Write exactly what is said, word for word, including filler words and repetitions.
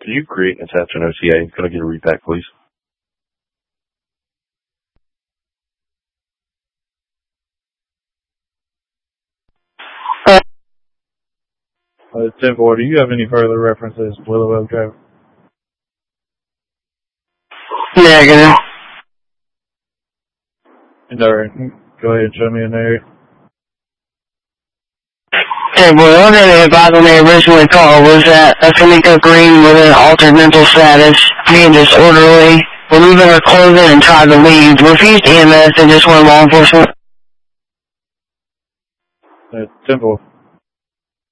Can you create and attach an O C A? Could I get a repack, please? Uh, Uh, ten four, do you have any further references to Willow Oak Drive? Negative. Alright, go ahead and show me an area. Okay, well, the only thing about when they originally called was that a Finico Green with an altered mental status, being disorderly, removing her clothing and tried to leave, refused E M S and just went law enforcement. Uh, ten four.